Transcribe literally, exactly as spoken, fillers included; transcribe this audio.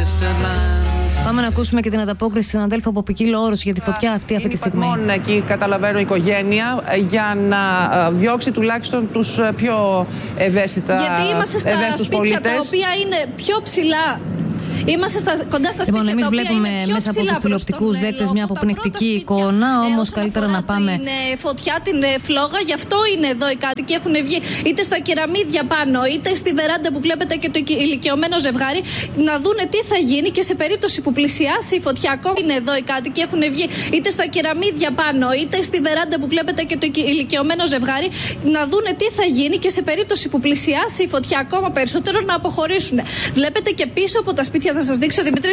Πάμε να ακούσουμε και την ανταπόκριση συναδέλφου από ποικίλο όρος για τη φωτιά αυτή αυτή τη στιγμή. Είναι εκεί, καταλαβαίνω, οικογένεια για να διώξει τουλάχιστον τους πιο ευαίσθητα πολίτες. Γιατί είμαστε στα σπίτια πολίτες, τα οποία είναι πιο ψηλά. Είμαστε στα, κοντά στα σπίτια. Λοιπόν, εμείς τα οποία βλέπουμε είναι πιο μέσα από τους τηλεοπτικούς δέκτες μια αποπνικτική εικόνα, όμως καλύτερα να πάμε. Την φωτιά, την φλόγα, γι' αυτό είναι εδώ οι κάτοικοι. Έχουν βγει είτε στα κεραμίδια πάνω, είτε στη βεράντα που βλέπετε και το ηλικιωμένο ζευγάρι, να δούνε τι θα γίνει και σε περίπτωση που πλησιάσει η φωτιά. Ακόμα είναι εδώ οι κάτοικοι. Έχουν βγει είτε στα κεραμίδια πάνω, είτε στη βεράντα που βλέπετε και το ηλικιωμένο ζευγάρι, να δούνε τι θα γίνει και σε περίπτωση που πλησιάσει η φωτιά ακόμα περισσότερο να αποχωρήσουν. Βλέπετε και πίσω από τα σπίτια. Θα σας δείξω, Δημήτρη.